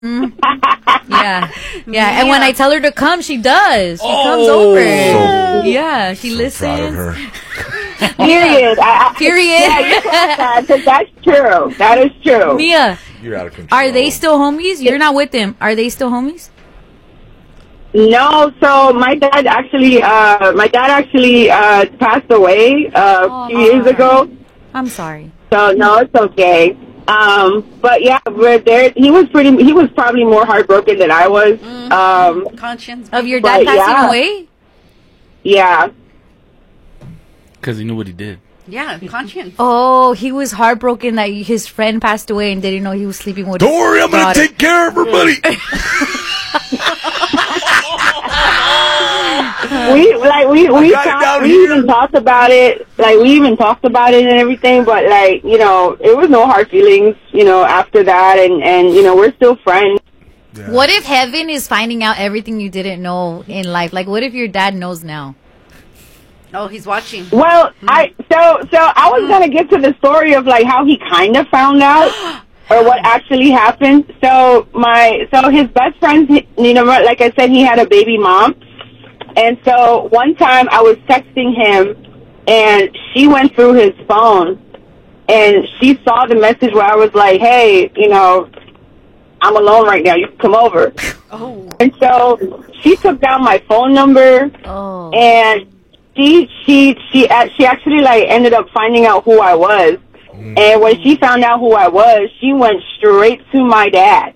Yeah. And when I tell her to come, she does. She comes over. Yeah, she listens. Proud of her. Period. Period. Yeah, because that's true. That is true. Mia, You're out of control. are they still homies? You're not with them. Are they still homies? No, so my dad actually passed away a few years ago. I'm sorry. So no, it's okay. But yeah, we're there. He was probably more heartbroken than I was. Conscience Of your dad passing away? Yeah. Because he knew what he did. Yeah, conscience. Oh, he was heartbroken that his friend passed away and didn't know he was sleeping with Don't worry, I'm going to take care of her, buddy. We even talked about it. Like, we even talked about it and everything, but like, you know, it was no hard feelings, you know, after that, and you know, we're still friends. Yeah. What if heaven is finding out everything you didn't know in life? Like, what if your dad knows now? Oh, he's watching. Well, I was gonna get to the story of like how he kind of found out or what actually happened. So his best friend, you know, like I said, he had a baby mom, and so one time I was texting him, and she went through his phone, and she saw the message where I was like, "Hey, you know, I'm alone right now. You can come over." Oh. And so she took down my phone number, and she actually like ended up finding out who I was. And when she found out who I was, she went straight to my dad.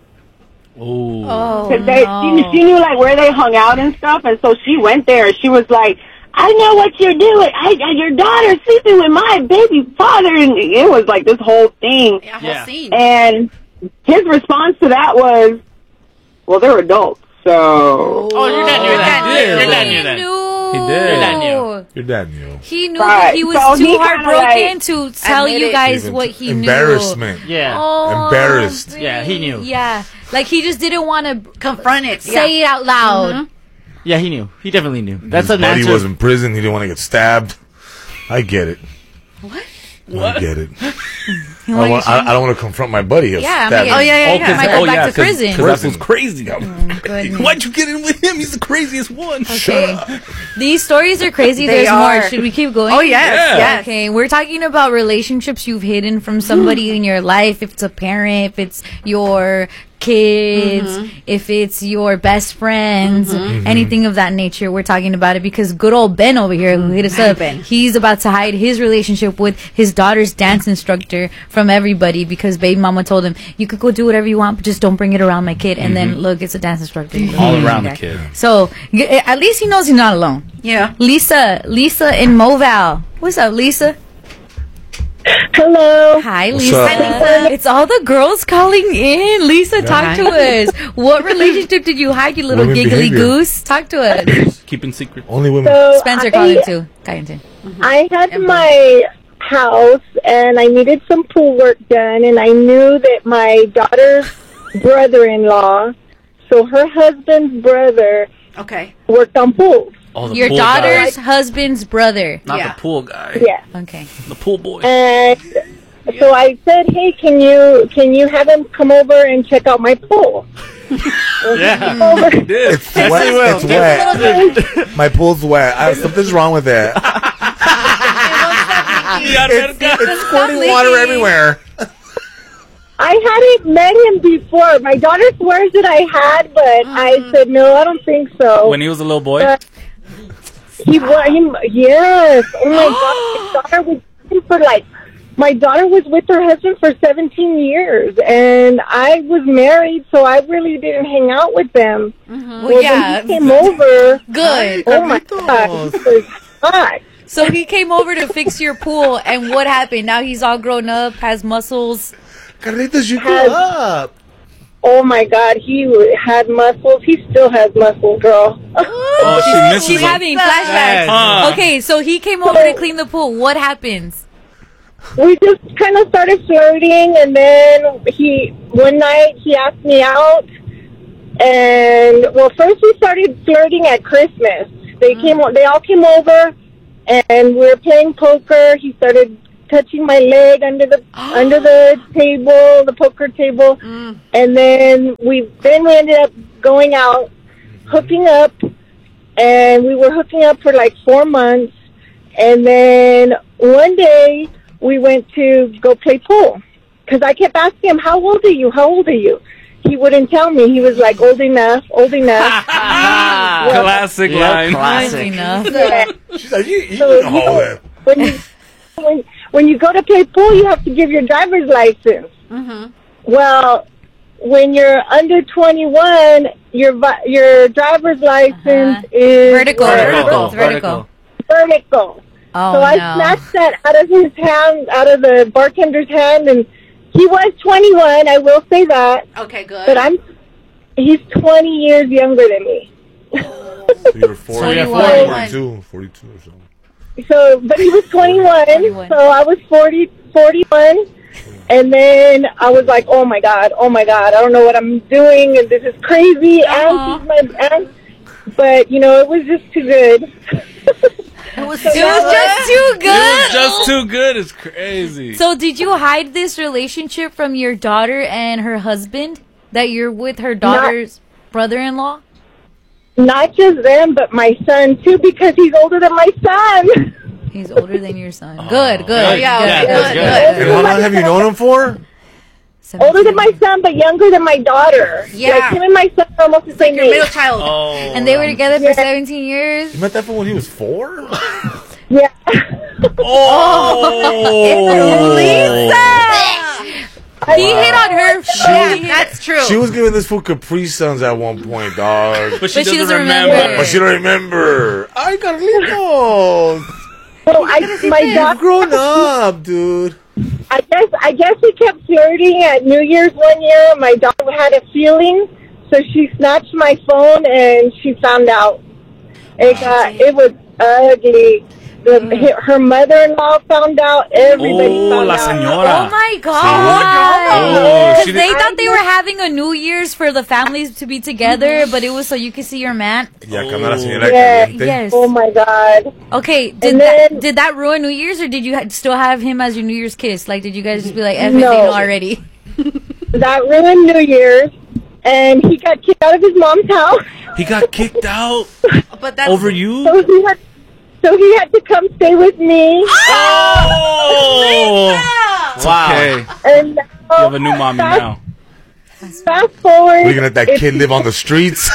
Because she knew like where they hung out and stuff, and so she went there and she was like, "I know what you're doing. Your daughter's sleeping with my baby father," and it was like this whole thing. Yeah, whole scene. And his response to that was, "Well, they're adults, so." Oh, your dad knew that. Your dad knew that. He did. Your dad knew. Your dad knew. He knew Right. he was So too he heartbroken to tell admit you it. guys Even what he embarrassment. knew. Yeah. Oh, Embarrassed. Yeah, he knew. Yeah. Like, he just didn't want to Confront it. say it out loud. Yeah, he knew. He definitely knew. That's His an buddy answer. was in prison. He didn't want to get stabbed. I get it. What? I get it. I don't want to confront my buddy. Yeah, I Stab mean, him. yeah. Might go back to prison. Because that was crazy. Goodness. Why'd you get in with him? He's the craziest one. Okay. These stories are crazy. They There's are. more. Should we keep going? Oh, yes. Yeah. Yes. Okay, we're talking about relationships you've hidden from somebody in your life. If it's a parent, if it's your kids, if it's your best friends, anything of that nature, we're talking about it because good old Ben over here who hit us up, Ben. he's about to hide his relationship with his daughter's dance instructor from everybody because baby mama told him, you could go do whatever you want, but just don't bring it around my kid. And then look, it's a dance instructor. All around the kid. So at least he knows he's not alone. Yeah. Lisa in Moval. What's up, Lisa? Hello. Hi, What's Lisa. up? Hi, Lisa. It's all the girls calling in. Lisa, talk to us. What relationship did you hide, you little Women giggly behavior. goose? Talk to us. Keeping secret. Only women. So Spencer calling too. Kyneton. I had my house and I needed some pool work done, and I knew that my daughter's brother-in-law, so her husband's brother, Okay. worked on pools. Oh, the Your pool daughter's guy. husband's brother. Not Yeah. the pool guy. Yeah. Okay. The pool boy. And so I said, "Hey, can you have him come over and check out my pool?" Yeah. Over. He did. It's wet. It's wet. My pool's wet. Something's wrong with it. It's squirting water everywhere. I hadn't met him before. My daughter swears that I had, but I said, "No, I don't think so." When he was a little boy? But he was, yes. Oh my God. My daughter was with him for my daughter was with her husband for 17 years, and I was married, so I really didn't hang out with them. Well, yeah. when he came over, Good. oh my God, he was hot. So he came over to fix your pool, and what happened? Now he's all grown up, has muscles. Carlitos, you grew up. Oh my God, he had muscles. He still has muscles, girl. Oh, she misses She's him. having flashbacks. Huh. Okay, so he came over to clean the pool. What happens? We just kind of started flirting, and then one night he asked me out, and well, first we started flirting at Christmas. They all came over, and we were playing poker. He started touching my leg under the table, the poker table, and then we ended up going out, hooking up, and we were hooking up for like 4 months, and then one day we went to go play pool because I kept asking him, "How old are you? How old are you?" He wouldn't tell me. He was like, "Old enough, old enough." Classic line. Classic. Enough. Yeah. She's like, you So, know how old when you go to play pool, you have to give your driver's license. Well, when you're under 21, your driver's license is Vertical. Vertical. Vertical. vertical. Oh, So I no. snatched that out of his hand, out of the bartender's hand, and he was 21. I will say that, Okay, good. but he's 20 years younger than me. So you're 40, 41. 42 or something. So, but he was 21, 21. so I was 41, and then I was like, oh my god, I don't know what I'm doing, and this is crazy, and she's my aunt, but, you know, it was just too good. It was It was just too It good. was just too good. It's crazy. So did you hide this relationship from your daughter and her husband? That you're with her daughter's brother-in-law? Not just them, but my son, too, because he's older than my son. He's older than your son. Good, good. Yeah, Yeah, good, that's good. And how long have you known him for? Older than my son, but younger than my daughter. Yeah. Like, him and my son are almost the same Your middle age. child. Oh. And they were together for 17 years? You met that fool when he was 4? Yeah. He hit on her. That's true. She was giving this fool Capri Suns at one point, dog. But she But she doesn't doesn't remember. remember. But she don't remember. Ay, Carlitos. So my You've daughter, grown up, dude. I guess we kept flirting at New Year's one year. My daughter had a feeling, so she snatched my phone and she found out. It was ugly. Her mother-in-law found out. Everybody Oh, found la out. señora. Oh my Oh, god! she Because they did- thought they were having a New Year's for the families to be together, but it was so you could see your man. Ya cambia la señora Yeah. caliente. Yes. Oh my God. Okay, And then- did that ruin New Year's, or did you still have him as your New Year's kiss? Like, did you guys just be like, F it, No. they know already? That ruined New Year's, and he got kicked out of his mom's house. He got kicked out But that's over you? So he had to come stay with me. Oh! Wow. Okay. And You have a new mommy now. Fast forward. We're gonna let that kid live on the streets.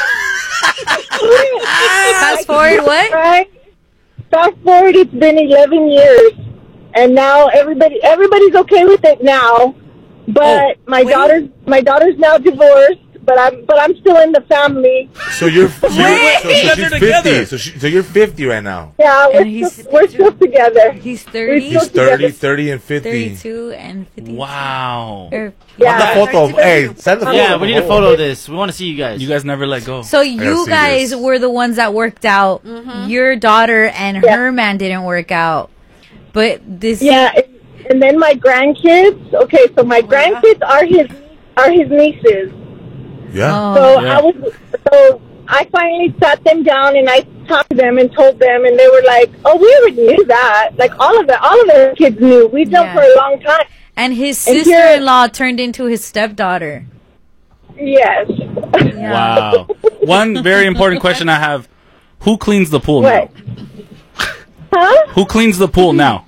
Fast forward, what? Right? Fast forward, it's been 11 years, and now everybody's okay with it now. But my daughter's now divorced, but I'm still in the family. So you're guys are she's together. 50. So you're 50 right now. Yeah, And we're still together. He's 30, He's 30, and 50. 32, and 50. Wow. Or- Send the Yeah. photo. Hey, send the photo. Yeah, we need a photo of this. We want to see you guys. You guys never let go. So you see guys this. were the ones that worked out. Your daughter and her man didn't work out. But this Yeah, and then my grandkids. Okay, so my grandkids are his nieces. Yeah. Oh. So I finally sat them down and I talked to them and told them, and they were like, "Oh, we already knew that. Like all of their kids knew. We've known Yeah. for a long time." And his And here- sister-in-law turned into his stepdaughter. Yes. Wow. One very important question I have. Who cleans the pool What? now? Huh? Who cleans the pool now?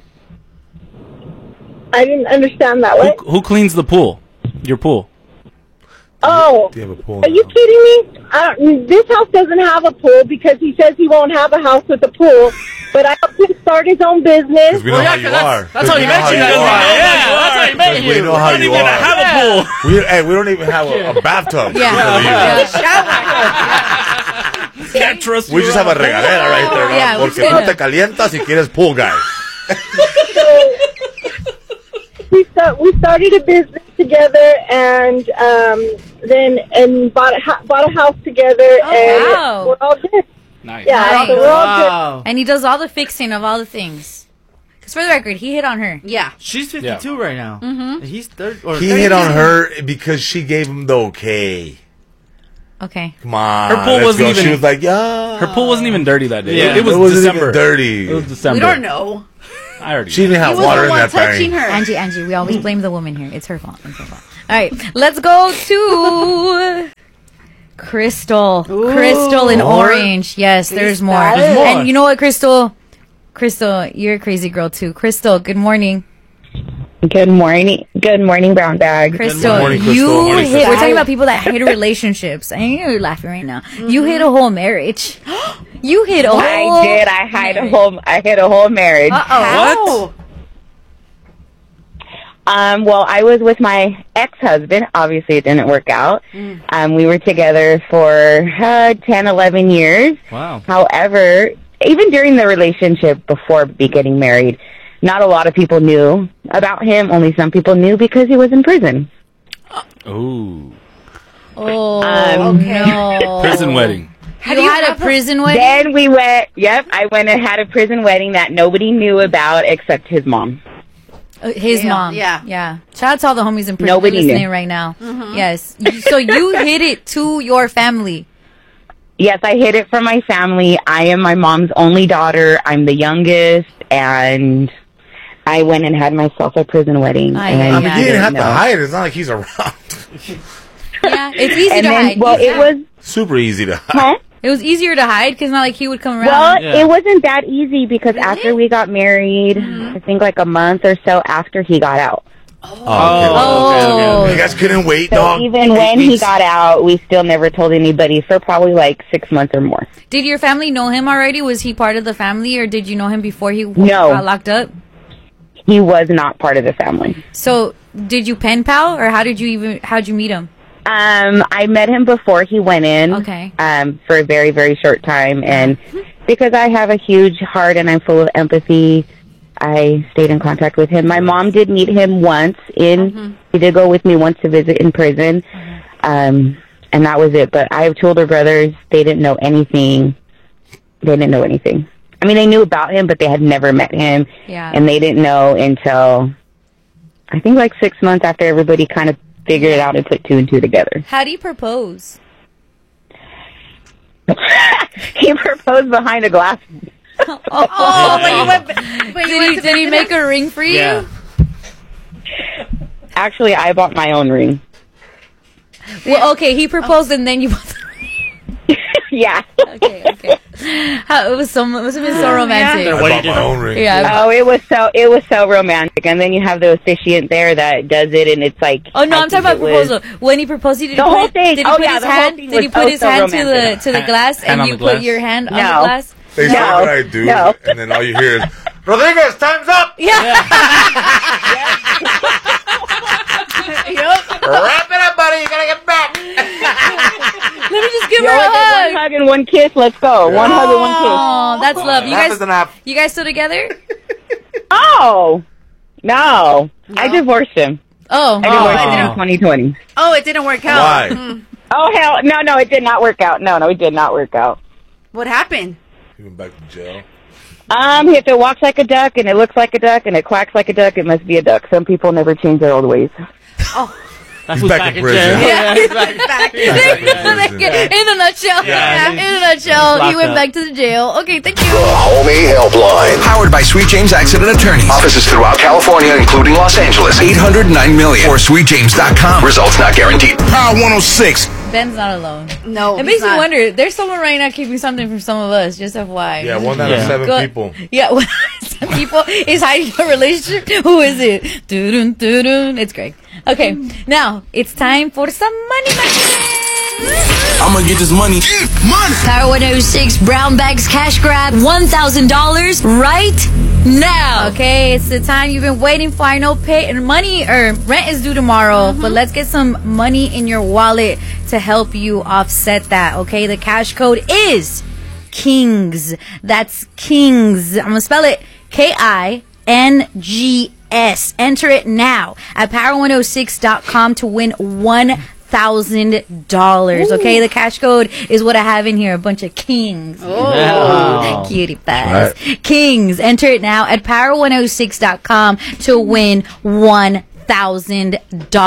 I didn't understand that. What? Who cleans the pool? Your pool. Oh. Do you have a pool Are you now? kidding me? This house doesn't have a pool because he says he won't have a house with a pool. But I helped him start his own business. Because we know how you are. That's how We you know met you. are. That's how you met We you. know how you are. Have a pool. We don't even have a bathtub. Yeah. Can't trust We you just have a regadera right there. ¿no? Yeah, we Porque just no gonna- te calientas si quieres pool guy. We started a business together, and then bought a house together, and wow. we're all good. Nice. Yeah, Nice. so we're all good. Wow. And he does all the fixing of all the things. Because for the record, he hit on her. Yeah. She's 52 right now. He's 30. Or He hit on her because she gave him the okay. Okay. Come on. Her pool let's wasn't go. even- She was like, yeah. Her pool wasn't even dirty that day. Yeah. It was It wasn't December. even dirty. It was December. We don't know. I already. She didn't have He was water the in one that touching thing. her. Angie, we always blame the woman here. It's her fault. All right, let's go to Crystal. Crystal in orange. Yes, there's more. There's more. And you know what, Crystal? Crystal, you're a crazy girl too. Crystal, good morning. Good morning. Good morning, brown bag. Crystal, morning, Crystal. you Morning, hit. Crystal. We're talking about people that hit relationships. I know you're laughing right now. You hit a whole marriage. You hit a whole. I did. I hit a whole marriage. What? Well, I was with my ex-husband. Obviously, it didn't work out. We were together for 10, 11 years. Wow. However, even during the relationship before getting married, not a lot of people knew about him. Only some people knew because he was in prison. Ooh. Oh, okay. no. Prison wedding. You had a prison wedding? Then we went, I went and had a prison wedding that nobody knew about except his mom. His Damn, mom. yeah. Yeah. Shout out to all the homies in prison Nobody listening knew. right now. Yes. So you hit it to your family. Yes, I hid it from my family. I am my mom's only daughter. I'm the youngest, and I went and had myself a prison wedding. Ay, and ay, I mean, ay. you didn't have to No. hide. It's not like he's around. Yeah. It's easy And to then, hide. well, it was, Super easy to hide. huh? It was easier to hide because not like he would come around. Well, Yeah. it wasn't that easy because after we got married, I think like a month or so after he got out. Oh. You guys couldn't wait, So dog. even when he got out, we still never told anybody for probably like 6 months or more. Did your family know him already? Was he part of the family, or did you know him before he No. got locked up? He was not part of the family. So did you pen pal, or how'd you meet him? I met him before he went in. Okay. For a very, very short time. And because I have a huge heart and I'm full of empathy, I stayed in contact with him. My mom did meet him once he did go with me once to visit in prison. And that was it. But I have two older brothers. They didn't know anything. I mean, they knew about him, but they had never met him. Yeah. And they didn't know until, I think, like 6 months after everybody kind of figured it out and put two and two together. How do you propose? He proposed behind a glass. Oh, but you went. did he make a ring for you? Yeah. Actually, I bought my own ring. Well, okay, he proposed and then you. Yeah. Okay. It must have been so romantic. Yeah. I What bought do you my do? own ring. Yeah. Oh, it was so romantic. And then you have the officiant there that does it, and it's like. Oh no, I I'm talking think about it was- proposal. When he proposed, did he The whole put, thing. Did he Oh, put yeah, his the whole hand? thing Did he was put his so hand romantic. to the glass, Hand and on you the put glass? your hand on No. the glass? They No. said what I do, No. and then all you hear is, Rodriguez, time's up! Wrap it up, buddy. You gotta get back. Let me just give Yo, her a one hug. hug and one kiss. Let's go. One hug and one Oh, that's love. Enough is enough. You guys still together? kiss. Oh. No. I divorced him. Oh, I divorced him in 2020. Oh, it didn't work out. Why? Oh, hell. No, it did not work out. No, it did not work out. What happened? You went back to jail. If it walks like a duck and it looks like a duck and it quacks like a duck, it must be a duck. Some people never change their old ways. That's He's who's back in in prison. jail. Yeah. he's back. in a nutshell. Yeah. In a nutshell, he Locked went up. back to the jail. Okay, thank you. The Homie Helpline. Powered by Sweet James Accident Attorneys. Offices throughout California, including Los Angeles. 809 million. Or sweetjames.com. Results not guaranteed. Power 106. Ben's not alone. No, It makes me wonder. There's someone right now keeping something from some of us. Just FYI. Yeah, 1 out of Yeah. 7 Go- people. Yeah, some people is hiding a relationship. Who is it? Doo-dun, doo-dun. It's Greg. Okay, now it's time for some money. I'm gonna get this money. Money. Power 106 Brown Bags Cash Grab $1,000 right now. Okay, it's the time you've been waiting for. I know money or rent is due tomorrow, but let's get some money in your wallet to help you offset that. Okay, the cash code is KINGS. That's KINGS. I'm gonna spell it KINGS. Enter it now at power106.com to win $1,000. Okay, the cash code is what I have in here. A bunch of kings. Wow. Cutie pies. Kings. Enter it now at power106.com to win $1,000.